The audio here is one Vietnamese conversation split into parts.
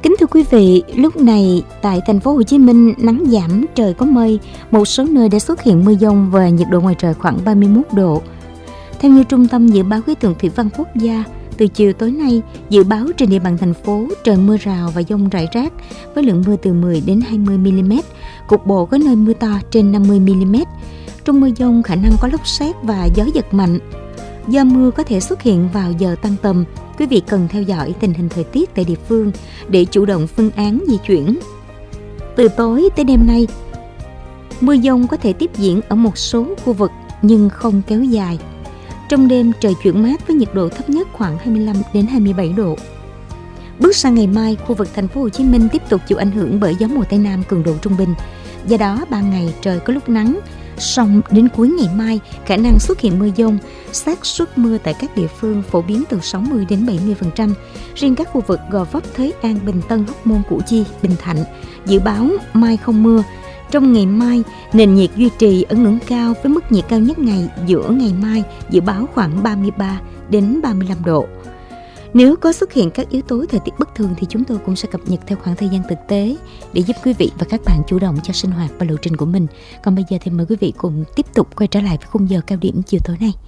Kính thưa quý vị, lúc này tại thành phố Hồ Chí Minh nắng giảm, trời có mây, một số nơi đã xuất hiện mưa dông và nhiệt độ ngoài trời khoảng 31 độ. Theo như Trung tâm Dự báo Khí tượng Thủy văn Quốc gia, từ chiều tối nay, dự báo trên địa bàn thành phố trời mưa rào và dông rải rác với lượng mưa từ 10 đến 20 mm, cục bộ có nơi mưa to trên 50 mm. Trong mưa dông khả năng có lốc sét và gió giật mạnh. Do mưa có thể xuất hiện vào giờ tan tầm, quý vị cần theo dõi tình hình thời tiết tại địa phương để chủ động phương án di chuyển. Từ tối tới đêm nay, mưa dông có thể tiếp diễn ở một số khu vực nhưng không kéo dài. Trong đêm trời chuyển mát với nhiệt độ thấp nhất khoảng 25 đến 27 độ. Bước sang ngày mai, khu vực thành phố Hồ Chí Minh tiếp tục chịu ảnh hưởng bởi gió mùa Tây Nam cường độ trung bình. Do đó, ban ngày trời có lúc nắng, song đến cuối ngày mai khả năng xuất hiện mưa dông, xác suất mưa tại các địa phương phổ biến từ 60 đến 70%. Riêng các khu vực Gò Vấp, Thới An, Bình Tân, Hóc Môn, Củ Chi, Bình Thạnh dự báo mai không mưa. Trong ngày mai, nền nhiệt duy trì ở ngưỡng cao với mức nhiệt cao nhất ngày giữa ngày mai dự báo khoảng 33 đến 35 độ. Nếu có xuất hiện các yếu tố thời tiết bất thường thì chúng tôi cũng sẽ cập nhật theo khoảng thời gian thực tế để giúp quý vị và các bạn chủ động cho sinh hoạt và lộ trình của mình. Còn bây giờ thì mời quý vị cùng tiếp tục quay trở lại với khung giờ cao điểm chiều tối nay.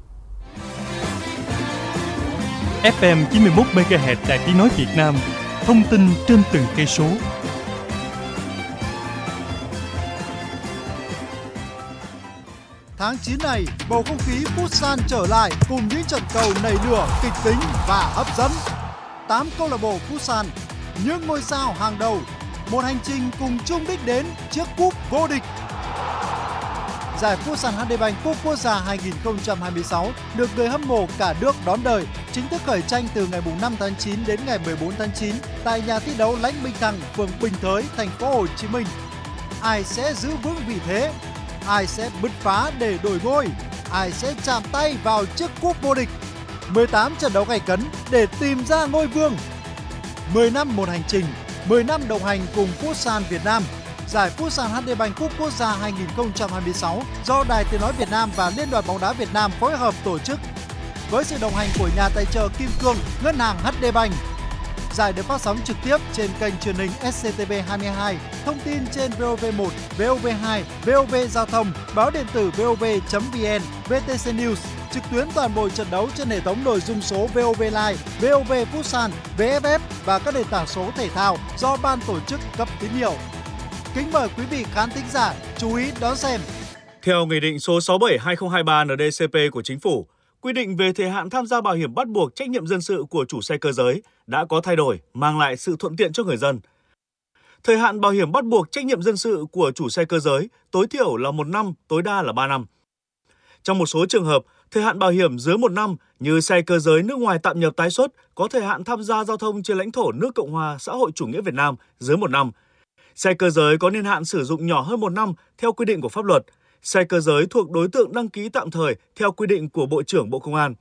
FM 91 MHz Đài Tiếng nói Việt Nam, thông tin trên từng cây số. Tháng 9 này, bầu không khí Futsal trở lại cùng những trận cầu nảy lửa, kịch tính và hấp dẫn. 8 câu lạc bộ Futsal, những ngôi sao hàng đầu, một hành trình cùng chung đích đến chiếc cúp vô địch. Giải Futsal HD Bank Cúp Quốc gia 2026 được người hâm mộ cả nước đón đợi, chính thức khởi tranh từ ngày 5 tháng 9 đến ngày 14 tháng 9 tại nhà thi đấu Lãnh Minh Thăng, phường Bình Thới, thành phố Hồ Chí Minh. Ai sẽ giữ vững vị thế? Ai sẽ bứt phá để đổi ngôi? Ai sẽ chạm tay vào chiếc cúp vô địch? 18 trận đấu gay cấn để tìm ra ngôi vương. 10 năm một hành trình, 10 năm đồng hành cùng Futsal Việt Nam. Giải Futsal HD Bank Cúp Quốc gia 2026 do Đài Tiếng nói Việt Nam và Liên đoàn bóng đá Việt Nam phối hợp tổ chức. Với sự đồng hành của nhà tài trợ Kim Cương, Ngân hàng HD Bank. Giải được phát sóng trực tiếp trên kênh truyền hình SCTV22, thông tin trên VOV1, VOV2, VOV Giao thông, báo điện tử VOV.vn, VTC News, trực tuyến toàn bộ trận đấu trên hệ thống nội dung số VOV Live, VOV Futsal, VFF và các nền tảng số thể thao do ban tổ chức cấp tín hiệu. Kính mời quý vị khán thính giả chú ý đón xem. Theo Nghị định số 67/2023 NĐ-CP của Chính phủ, quy định về thời hạn tham gia bảo hiểm bắt buộc trách nhiệm dân sự của chủ xe cơ giới đã có thay đổi, mang lại sự thuận tiện cho người dân. Thời hạn bảo hiểm bắt buộc trách nhiệm dân sự của chủ xe cơ giới tối thiểu là 1 năm, tối đa là 3 năm. Trong một số trường hợp, thời hạn bảo hiểm dưới 1 năm như xe cơ giới nước ngoài tạm nhập tái xuất có thời hạn tham gia giao thông trên lãnh thổ nước Cộng hòa xã hội chủ nghĩa Việt Nam dưới 1 năm. Xe cơ giới có niên hạn sử dụng nhỏ hơn 1 năm theo quy định của pháp luật. Xe cơ giới thuộc đối tượng đăng ký tạm thời theo quy định của Bộ trưởng Bộ Công an.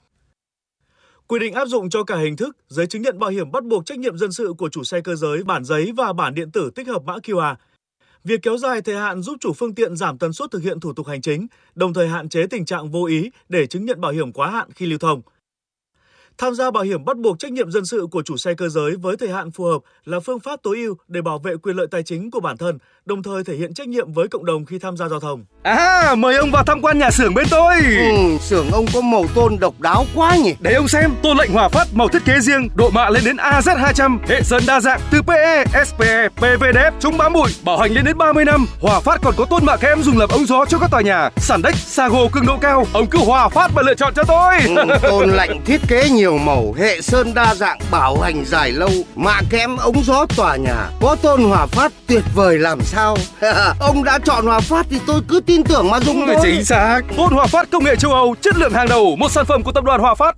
Quy định áp dụng cho cả hình thức giấy chứng nhận bảo hiểm bắt buộc trách nhiệm dân sự của chủ xe cơ giới, bản giấy và bản điện tử tích hợp mã QR. Việc kéo dài thời hạn giúp chủ phương tiện giảm tần suất thực hiện thủ tục hành chính, đồng thời hạn chế tình trạng vô ý để chứng nhận bảo hiểm quá hạn khi lưu thông. Tham gia bảo hiểm bắt buộc trách nhiệm dân sự của chủ xe cơ giới với thời hạn phù hợp là phương pháp tối ưu để bảo vệ quyền lợi tài chính của bản thân, đồng thời thể hiện trách nhiệm với cộng đồng khi tham gia giao thông. Mời ông vào tham quan nhà xưởng bên tôi. Xưởng ông có màu tôn độc đáo quá nhỉ. Để ông xem, tôn lệnh Hòa Phát màu thiết kế riêng, độ mạ lên đến AZ200, hệ sơn đa dạng từ PE, SPE, PVDF, chống bám bụi, bảo hành lên đến 30 năm. Hòa Phát còn có tôn mạ kẽm dùng làm ống gió cho các tòa nhà, sàn đếch, Sago cường độ cao. Ông cứ Hòa Phát mà lựa chọn cho tôi. Tôn lệnh thiết kế nhiều màu, hệ sơn đa dạng, bảo hành dài lâu, mạ kẽm ống gió tòa nhà, có tôn Hòa Phát tuyệt vời làm sao. Ông đã chọn Hòa Phát thì tôi cứ tin tưởng mà dùng thôi. Chính xác. Tôn Hòa Phát công nghệ châu Âu, chất lượng hàng đầu, một sản phẩm của tập đoàn Hòa Phát.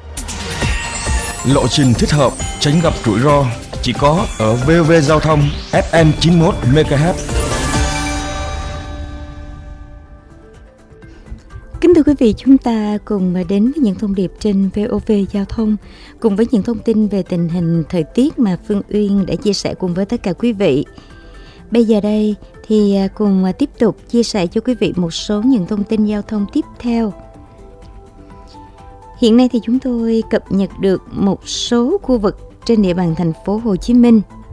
Lộ trình thích hợp, tránh gặp rủi ro chỉ có ở VOV Giao thông FM 91 MHz. Kính thưa quý vị, chúng ta cùng đến với những thông điệp trên VOV Giao thông, cùng với những thông tin về tình hình thời tiết mà Phương Uyên đã chia sẻ cùng với tất cả quý vị. Bây giờ đây thì cùng tiếp tục chia sẻ cho quý vị một số những thông tin giao thông tiếp theo. Hiện nay thì chúng tôi cập nhật được một số khu vực trên địa bàn thành phố Hồ Chí Minh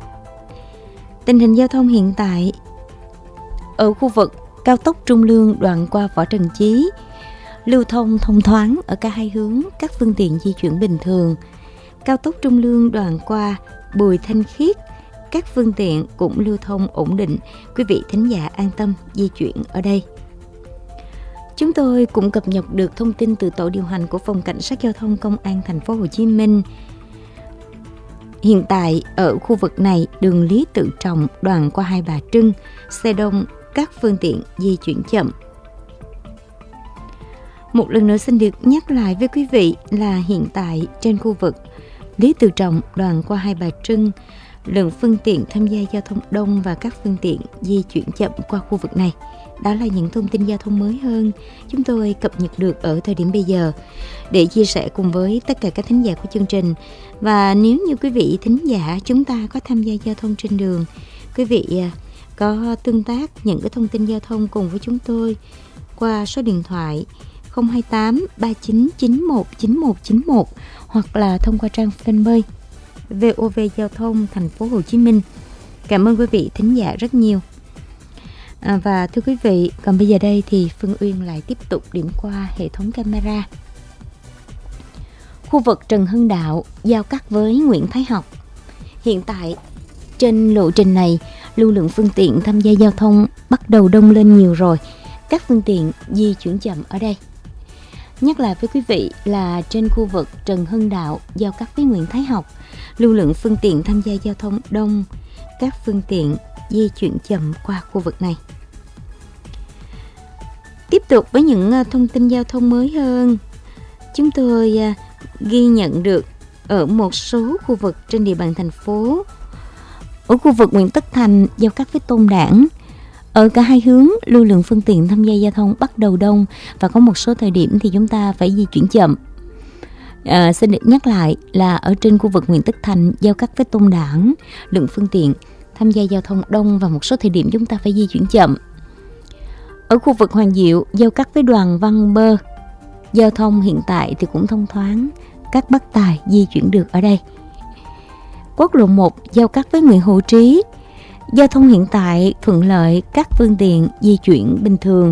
Tình hình giao thông hiện tại ở khu vực cao tốc Trung Lương đoạn qua Võ Trần Chí, lưu thông thông thoáng ở cả hai hướng, các phương tiện di chuyển bình thường. Cao tốc Trung Lương đoạn qua Bùi Thanh Khiết, các phương tiện cũng lưu thông ổn định. Quý vị thính giả an tâm di chuyển ở đây. Chúng tôi cũng cập nhật được thông tin từ tổ điều hành của Phòng Cảnh sát Giao thông Công an thành phố Hồ Chí Minh. Hiện tại ở khu vực này, đường Lý Tự Trọng đoạn qua Hai Bà Trưng, xe đông, các phương tiện di chuyển chậm. Một lần nữa xin được nhắc lại với quý vị là hiện tại trên khu vực Lý Tự Trọng đoạn qua Hai Bà Trưng, lượng phương tiện tham gia giao thông đông và các phương tiện di chuyển chậm qua khu vực này. Đó là những thông tin giao thông mới hơn chúng tôi cập nhật được ở thời điểm bây giờ để chia sẻ cùng với tất cả các thính giả của chương trình. Và nếu như quý vị thính giả chúng ta có tham gia giao thông trên đường, quý vị có tương tác những cái thông tin giao thông cùng với chúng tôi qua số điện thoại 028 3991 9191 hoặc là thông qua trang fanpage VOV Giao thông thành phố Hồ Chí Minh. Cảm ơn quý vị thính giả rất nhiều. Và thưa quý vị, còn bây giờ đây thì Phương Uyên lại tiếp tục điểm qua hệ thống camera. Khu vực Trần Hưng Đạo giao cắt với Nguyễn Thái Học. Hiện tại trên lộ trình này, lưu lượng phương tiện tham gia giao thông bắt đầu đông lên nhiều rồi. Các phương tiện di chuyển chậm ở đây. Nhắc lại với quý vị là trên khu vực Trần Hưng Đạo giao cắt với Nguyễn Thái Học, lưu lượng phương tiện tham gia giao thông đông, các phương tiện di chuyển chậm qua khu vực này. Tiếp tục với những thông tin giao thông mới hơn, chúng tôi ghi nhận được ở một số khu vực trên địa bàn thành phố. Ở khu vực Nguyễn Tất Thành giao cắt với Tôn Đản, ở cả hai hướng lưu lượng phương tiện tham gia giao thông bắt đầu đông và có một số thời điểm thì chúng ta phải di chuyển chậm. Xin được nhắc lại là ở trên khu vực Nguyễn Tất Thành giao cắt với Tôn Đản, lượng phương tiện tham gia giao thông đông và một số thời điểm chúng ta phải di chuyển chậm. Ở khu vực Hoàng Diệu giao cắt với Đoàn Văn Bơ, giao thông hiện tại thì cũng thông thoáng, các bác tài di chuyển được ở đây. Quốc lộ 1 giao cắt với Nguyễn Hữu Trí, giao thông hiện tại thuận lợi, các phương tiện di chuyển bình thường.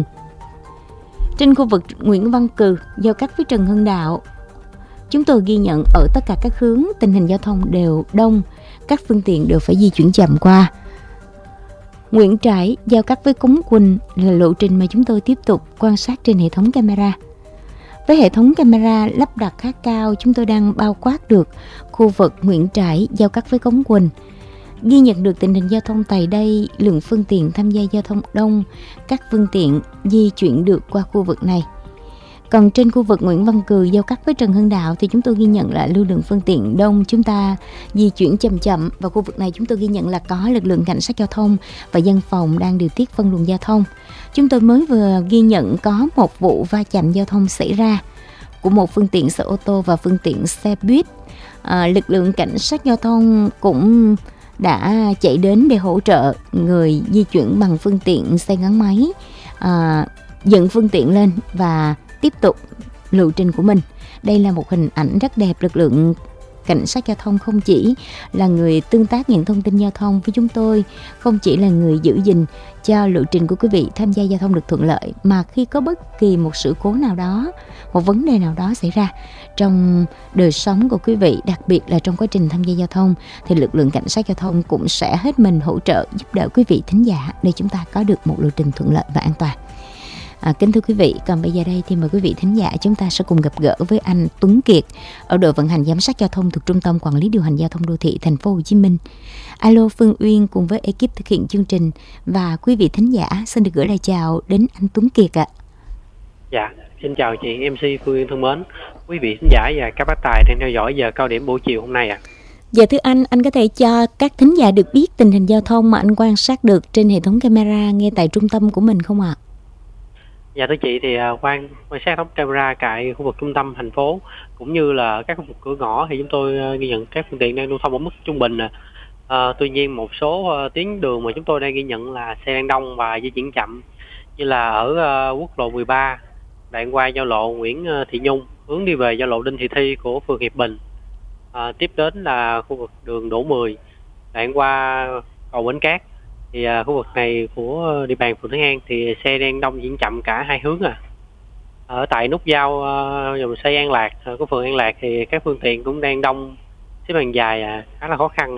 Trên khu vực Nguyễn Văn Cừ giao cắt với Trần Hưng Đạo, chúng tôi ghi nhận ở tất cả các hướng tình hình giao thông đều đông, các phương tiện đều phải di chuyển chậm qua. Nguyễn Trãi giao cắt với Cống Quỳnh là lộ trình mà chúng tôi tiếp tục quan sát trên hệ thống camera. Với hệ thống camera lắp đặt khá cao, chúng tôi đang bao quát được khu vực Nguyễn Trãi giao cắt với Cống Quỳnh. Ghi nhận được tình hình giao thông tại đây, lượng phương tiện tham gia giao thông đông, các phương tiện di chuyển được qua khu vực này. Còn trên khu vực Nguyễn Văn Cừ giao cắt với Trần Hưng Đạo thì chúng tôi ghi nhận là lưu lượng phương tiện đông, chúng ta di chuyển chậm chậm. Và khu vực này chúng tôi ghi nhận là có lực lượng cảnh sát giao thông và dân phòng đang điều tiết phân luồng giao thông. Chúng tôi mới vừa ghi nhận có một vụ va chạm giao thông xảy ra của một phương tiện xe ô tô và phương tiện xe buýt. Lực lượng cảnh sát giao thông cũng đã chạy đến để hỗ trợ người di chuyển bằng phương tiện xe gắn máy, dựng phương tiện lên và tiếp tục lộ trình của mình. Đây là một hình ảnh rất đẹp. Lực lượng cảnh sát giao thông không chỉ là người tương tác những thông tin giao thông với chúng tôi, không chỉ là người giữ gìn cho lộ trình của quý vị tham gia giao thông được thuận lợi, mà khi có bất kỳ một sự cố nào đó, một vấn đề nào đó xảy ra trong đời sống của quý vị, đặc biệt là trong quá trình tham gia giao thông, thì lực lượng cảnh sát giao thông cũng sẽ hết mình hỗ trợ giúp đỡ quý vị thính giả để chúng ta có được một lộ trình thuận lợi và an toàn. Kính thưa quý vị, còn bây giờ đây thì mời quý vị thính giả chúng ta sẽ cùng gặp gỡ với anh Tuấn Kiệt ở đội vận hành giám sát giao thông thuộc Trung tâm Quản lý điều hành giao thông đô thị thành phố Hồ Chí Minh. Alo, Phương Uyên cùng với ekip thực hiện chương trình và quý vị thính giả xin được gửi lời chào đến anh Tuấn Kiệt ạ. Dạ, xin chào chị MC Phương Uyên thân mến, quý vị thính giả và các bác tài đang theo dõi giờ cao điểm buổi chiều hôm nay ạ. Dạ thưa anh có thể cho các thính giả được biết tình hình giao thông mà anh quan sát được trên hệ thống camera ngay tại trung tâm của mình không ạ? Dạ thưa chị, thì quan sát hệ thống camera tại khu vực trung tâm thành phố cũng như là các khu vực cửa ngõ thì chúng tôi ghi nhận các phương tiện đang lưu thông ở mức trung bình. Tuy nhiên một số tuyến đường mà chúng tôi đang ghi nhận là xe đang đông và di chuyển chậm, như là ở quốc lộ 13 đoạn qua giao lộ Nguyễn Thị Nhung hướng đi về giao lộ Đinh Thị Thi của phường Hiệp Bình. Tiếp đến là khu vực đường Đỗ Mười đoạn qua cầu Bến Cát. Thì khu vực này của địa bàn phường Thới An thì xe đang đông diễn chậm cả hai hướng. Ở tại nút giao dòng xoay An Lạc của phường An Lạc thì các phương tiện cũng đang đông xếp hàng dài, khá là khó khăn.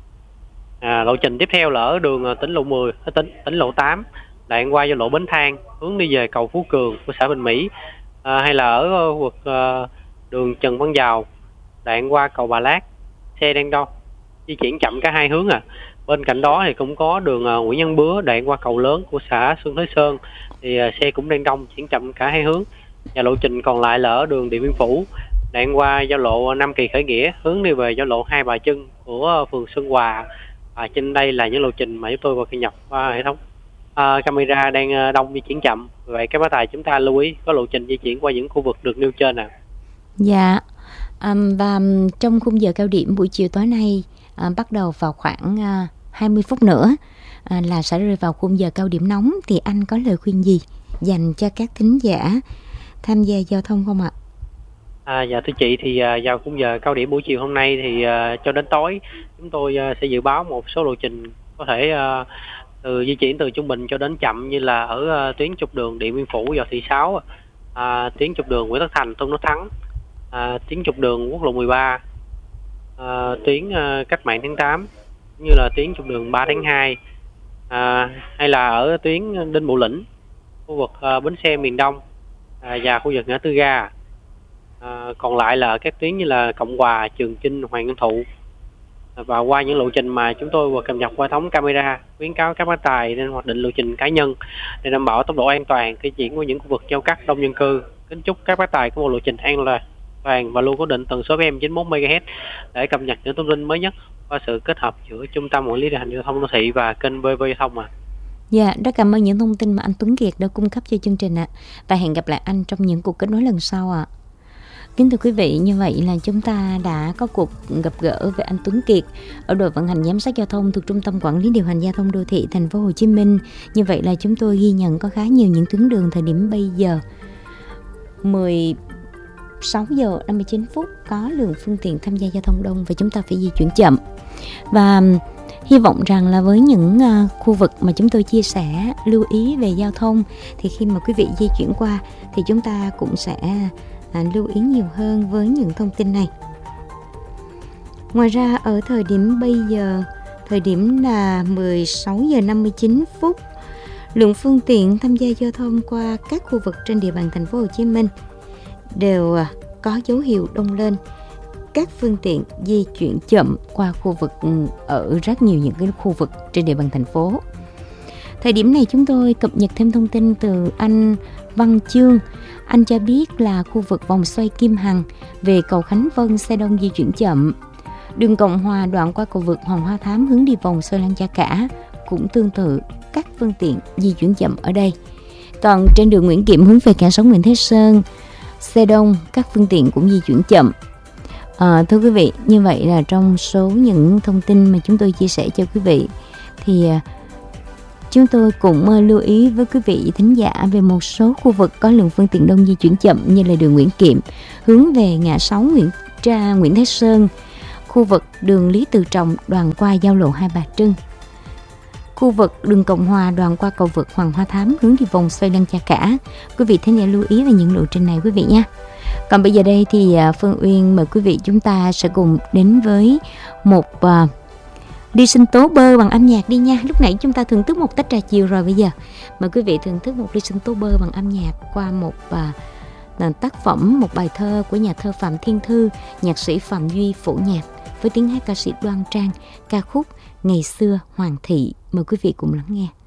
Lộ trình tiếp theo là ở đường tỉnh lộ 10, tỉnh lộ 8 đoạn qua giao lộ Bến Thang hướng đi về cầu Phú Cường của xã Bình Mỹ, hay là ở khu vực đường Trần Văn Dào đoạn qua cầu Bà Lát, xe đang đông di chuyển chậm cả hai hướng. Bên cạnh đó thì cũng có đường Nguyễn Văn Bứa đoạn qua cầu lớn của xã Xuân Thới Sơn thì xe cũng đang đông chuyển chậm cả hai hướng. Và lộ trình còn lại là ở đường Điện Biên Phủ đoạn qua giao lộ Nam Kỳ Khởi Nghĩa hướng đi về giao lộ Hai Bà Trưng của phường Xuân Hòa. Trên đây là những lộ trình mà chúng tôi vừa nhập qua hệ thống camera đang đông di chuyển chậm. Vậy các bác tài chúng ta lưu ý có lộ trình di chuyển qua những khu vực được nêu trên. Dạ. Và trong khung giờ cao điểm buổi chiều tối nay, bắt đầu vào khoảng 20 phút nữa là sẽ rơi vào khung giờ cao điểm nóng, thì anh có lời khuyên gì dành cho các thính giả tham gia giao thông không ạ? Dạ thưa chị, thì vào khung giờ cao điểm buổi chiều hôm nay thì cho đến tối chúng tôi sẽ dự báo một số lộ trình có thể từ di chuyển từ trung bình cho đến chậm, như là ở tuyến trục đường Điện Biên Phủ vào thị 6, tuyến trục đường Nguyễn Tất Thành, Tôn Đức Thắng, tuyến trục đường quốc lộ 13, tuyến Cách Mạng tháng 8, như là tuyến trục đường 3 tháng 2, hay là ở tuyến Đinh Bộ Lĩnh, khu vực bến xe miền Đông và khu vực ngã tư ga. Còn lại là các tuyến như là Cộng Hòa, Trường Chinh, Hoàng Văn Thụ. Và qua những lộ trình mà chúng tôi vừa cập nhật qua hệ thống camera, khuyến cáo các bác tài nên hoạch định lộ trình cá nhân để đảm bảo tốc độ an toàn khi chuyển qua những khu vực giao cắt đông dân cư. Kính chúc các bác tài có một lộ trình an toàn và luôn cố định tần số FM 91 MHz để cập nhật những thông tin mới nhất qua sự kết hợp giữa Trung tâm Quản lý điều hành giao thông đô thị và kênh VV Giao thông. Dạ, rất cảm ơn những thông tin mà anh Tuấn Kiệt đã cung cấp cho chương trình ạ. Và hẹn gặp lại anh trong những cuộc kết nối lần sau ạ. Kính thưa quý vị, như vậy là chúng ta đã có cuộc gặp gỡ với anh Tuấn Kiệt ở đội vận hành giám sát giao thông thuộc Trung tâm Quản lý điều hành giao thông đô thị thành phố Hồ Chí Minh. Như vậy là chúng tôi ghi nhận có khá nhiều những tuyến đường thời điểm bây giờ 16 giờ 59 phút có lượng phương tiện tham gia giao thông đông và chúng ta phải di chuyển chậm. Và hy vọng rằng là với những khu vực mà chúng tôi chia sẻ lưu ý về giao thông thì khi mà quý vị di chuyển qua thì chúng ta cũng sẽ lưu ý nhiều hơn với những thông tin này. Ngoài ra ở thời điểm bây giờ, thời điểm là 16 giờ 59 phút, lượng phương tiện tham gia giao thông qua các khu vực trên địa bàn thành phố Hồ Chí Minh đều có dấu hiệu đông lên. Các phương tiện di chuyển chậm qua khu vực ở rất nhiều những cái khu vực trên địa bàn thành phố. Thời điểm này chúng tôi cập nhật thêm thông tin từ anh Văn Chương. Anh cho biết là khu vực vòng xoay Kim Hằng về cầu Khánh Vân xe đông di chuyển chậm. Đường Cộng Hòa đoạn qua cầu vượt Hoàng Hoa Thám hướng đi vòng xoay Lăng Cha Cả cũng tương tự, các phương tiện di chuyển chậm ở đây. Còn trên đường Nguyễn Kiệm hướng về cảng sóng Nguyễn Thế Sơn, xe đông, các phương tiện cũng di chuyển chậm. Thưa quý vị, như vậy là trong số những thông tin mà chúng tôi chia sẻ cho quý vị thì chúng tôi cũng lưu ý với quý vị thính giả về một số khu vực có lượng phương tiện đông di chuyển chậm, như là đường Nguyễn Kiệm hướng về ngã 6 Nguyễn Thế Sơn, khu vực đường Lý Tự Trọng đoạn qua giao lộ Hai Bà Trưng, khu vực đường Cộng Hòa đoạn qua cầu vượt Hoàng Hoa Thám hướng đi vòng xoay Lăng Cha Cả. Quý vị thính giả lưu ý về những lộ trình này quý vị nha. Còn bây giờ đây thì Phương Uyên mời quý vị chúng ta sẽ cùng đến với một đi sinh tố bơ bằng âm nhạc đi nha. Lúc nãy chúng ta thưởng thức một tách trà chiều rồi, bây giờ mời quý vị thưởng thức một ly sinh tố bơ bằng âm nhạc qua một tác phẩm, một bài thơ của nhà thơ Phạm Thiên Thư, nhạc sĩ Phạm Duy phổ nhạc với tiếng hát ca sĩ Đoan Trang, ca khúc Ngày xưa Hoàng thị. Mời quý vị cùng lắng nghe.